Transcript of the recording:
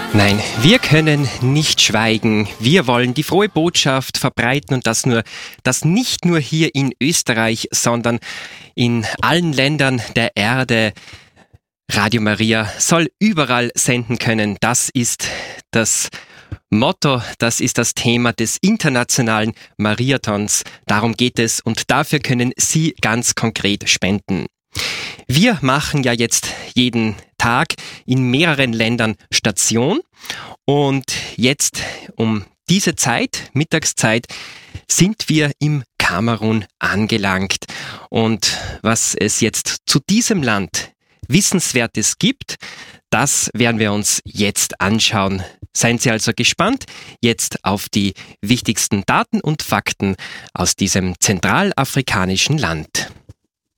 Nein, wir können nicht schweigen. Wir wollen die frohe Botschaft verbreiten und das nicht nur hier in Österreich, sondern in allen Ländern der Erde. Radio Maria soll überall senden können. Das ist das Motto, das ist das Thema des internationalen Mariathons. Darum geht es und dafür können Sie ganz konkret spenden. Wir machen ja jetzt jeden Tag in mehreren Ländern Station und jetzt um diese Zeit, Mittagszeit, sind wir im Kamerun angelangt. Und was es jetzt zu diesem Land Wissenswertes gibt, das werden wir uns jetzt anschauen. Seien Sie also gespannt jetzt auf die wichtigsten Daten und Fakten aus diesem zentralafrikanischen Land.